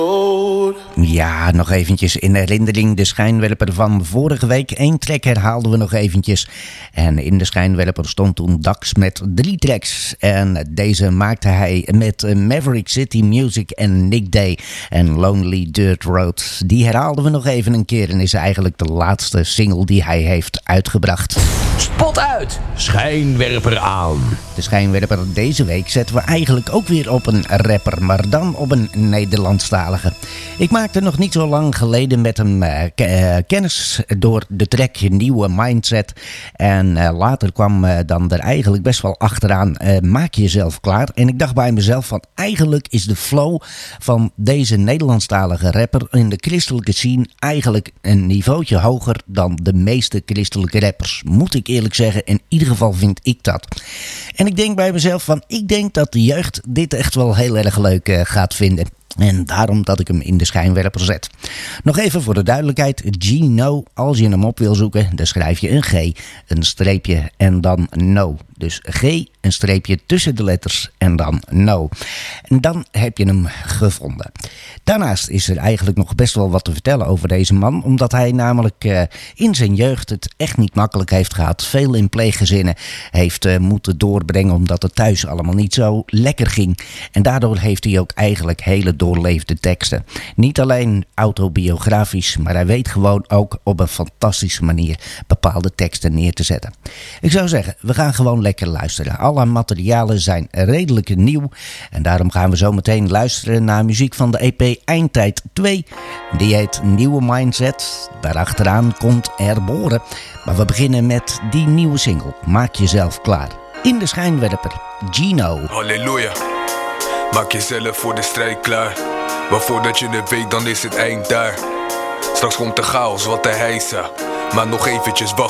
Ja, nog eventjes in herinnering de schijnwerper van vorige week. 1 track herhaalden we nog eventjes. En in de schijnwerper stond toen Dax met 3 tracks. En deze maakte hij met Maverick City Music en Nick Day en Lonely Dirt Road. Die herhaalden we nog even een keer en is eigenlijk de laatste single die hij heeft uitgebracht. Spot uit, schijnwerper aan. De schijnwerper deze week zetten we eigenlijk ook weer op een rapper, maar dan op een Nederlandstalige. Ik maakte nog niet zo lang geleden met hem kennis door de track Nieuwe Mindset. En later kwam dan er eigenlijk best wel achteraan, maak jezelf klaar. En ik dacht bij mezelf van eigenlijk is de flow van deze Nederlandstalige rapper in de christelijke scene eigenlijk een niveautje hoger dan de meeste christelijke rappers. Moet ik eerlijk zeggen, in ieder geval vind ik dat. En ik denk bij mezelf van, ik denk dat de jeugd dit echt wel heel erg leuk gaat vinden. En daarom dat ik hem in de schijnwerper zet. Nog even voor de duidelijkheid. Gino, als je hem op wil zoeken, dan schrijf je een G, een streepje en dan no. Dus G, een streepje tussen de letters en dan no. En dan heb je hem gevonden. Daarnaast is er eigenlijk nog best wel wat te vertellen over deze man. Omdat hij namelijk in zijn jeugd het echt niet makkelijk heeft gehad. Veel in pleeggezinnen heeft moeten doorbrengen omdat het thuis allemaal niet zo lekker ging. En daardoor heeft hij ook eigenlijk hele doorleefde teksten. Niet alleen autobiografisch, maar hij weet gewoon ook op een fantastische manier bepaalde teksten neer te zetten. Ik zou zeggen, we gaan gewoon lekker luisteren. Alle materialen zijn redelijk nieuw en daarom gaan we zo meteen luisteren naar muziek van de EP Eindtijd 2. Die heet Nieuwe Mindset. Daarachteraan komt Herboren. Maar we beginnen met die nieuwe single. Maak jezelf klaar. In de schijnwerper, Gino. Halleluja. Maak jezelf voor de strijd klaar. Maar voordat je het weet, dan is het eind daar. Straks komt de chaos, wat de heisa. Maar nog eventjes wachten.